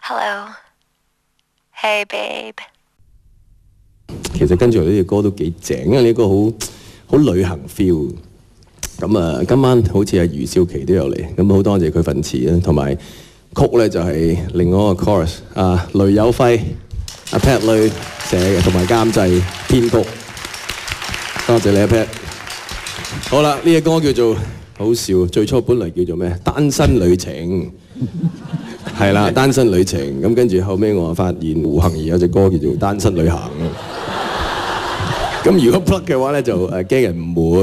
Hello. Hey, babe. 其實跟住嚟呢隻歌都幾正，因為呢個好旅行 feel。咁啊，今晚好似係余少琪都有嚟，咁好多謝佢份詞啊，同埋曲咧就係另外一個 chorus 啊，雷有輝阿 Pat 雷寫嘅，同埋監製編曲。多謝你阿 Pat。好啦，呢隻歌叫做好笑，最初本嚟叫做咩？單身旅程。係啦，單身旅程。咁跟住後尾我發現胡杏兒有隻歌叫做《單身旅行》。咁如果 plug 嘅話咧，就驚人唔會。